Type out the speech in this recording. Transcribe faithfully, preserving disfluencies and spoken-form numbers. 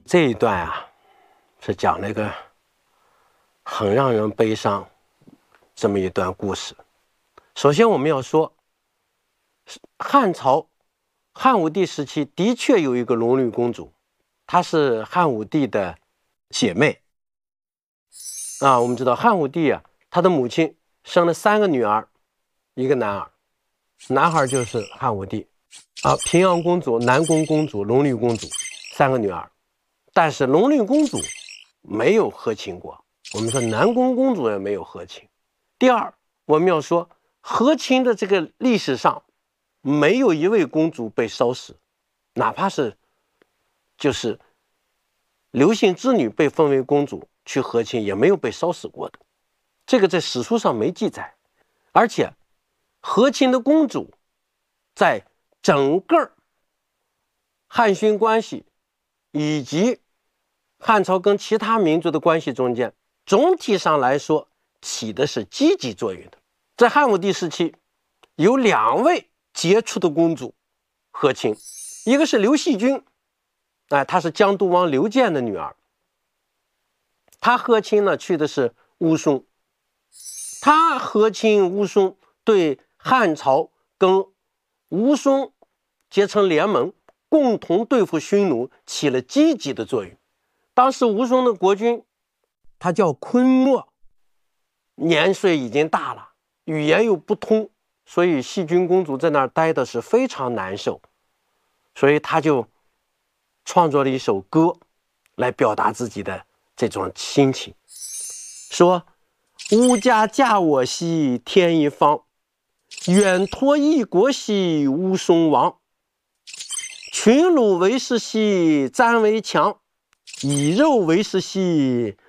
这一段啊，是讲那个很让人悲伤这么一段故事。首先我们要说，汉朝汉武帝时期的确有一个龙女公主，她是汉武帝的姐妹。啊，我们知道汉武帝啊，他的母亲生了三个女儿，一个男儿，男孩就是汉武帝。啊，平阳公主、南宫公主、龙女公主，三个女儿。但是龙女公主没有和亲过，我们说南宫公主也没有和亲。第二，我们要说和亲的这个历史上，没有一位公主被烧死，哪怕是就是刘姓之女被封为公主去和亲，也没有被烧死过的，这个在史书上没记载。而且和亲的公主在整个汉匈关系以及汉朝跟其他民族的关系中间，总体上来说起的是积极作用的。在汉武帝时期，有两位杰出的公主和亲，一个是刘细君，哎，她是江都王刘建的女儿。她和亲呢，去的是乌松。她和亲乌松，对汉朝跟乌松结成联盟，共同对付匈奴起了积极的作用。当时吴松的国君他叫昆莫，年岁已经大了，语言又不通，所以细君公主在那儿待的是非常难受，所以他就创作了一首歌来表达自己的这种心情，说吾家嫁我兮天一方，远托异国兮乌松王，群虏为是兮瞻为强，以肉为是兮